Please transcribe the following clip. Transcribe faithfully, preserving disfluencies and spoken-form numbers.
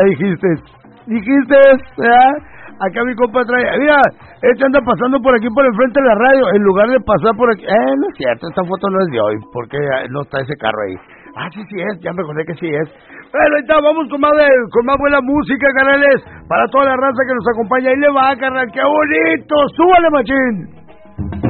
Dijiste, dijiste, ¿verdad? Acá mi compa trae, mira, este anda pasando por aquí por enfrente de la radio, en lugar de pasar por aquí, eh, no es cierto, esta foto no es de hoy, porque no está ese carro ahí. Ah, sí, sí es, ya me acordé que sí es. Bueno, ahí está, vamos con más, de, con más buena música, canales, para toda la raza que nos acompaña. Ahí le va, carnal, qué bonito, súbale, machín.